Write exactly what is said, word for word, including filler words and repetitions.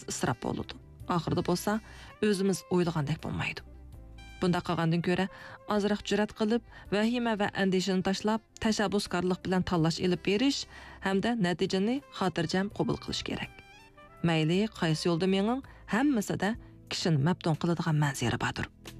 isrof bo'ladi. Oxirida bo'lsa, o'zimiz o'ylagandek bo'lmaydi. Bunda qilgandan ko'ra, ozroq jur'at qilib, vahima va andishani tashlab, tashabbuskorlik bilan tanlash elib berish hamda natijani xotirjam qabul qilish kerak. Mayli qaysi yo'lda mening hammasida kishini mabtun qiladigan manzara bordir.